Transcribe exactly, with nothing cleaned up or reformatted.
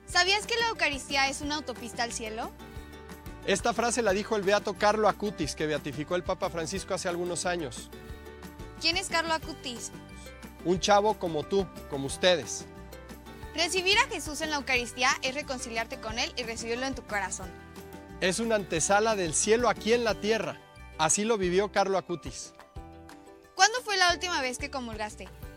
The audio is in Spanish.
¿Sabías que la Eucaristía es una autopista al cielo? Esta frase la dijo el beato Carlo Acutis, que beatificó el Papa Francisco hace algunos años. ¿Quién es Carlo Acutis? Un chavo como tú, como ustedes. Recibir a Jesús en la Eucaristía es reconciliarte con Él y recibirlo en tu corazón. Es una antesala del cielo aquí en la tierra. Así lo vivió Carlo Acutis. ¿Cuándo fue la última vez que comulgaste?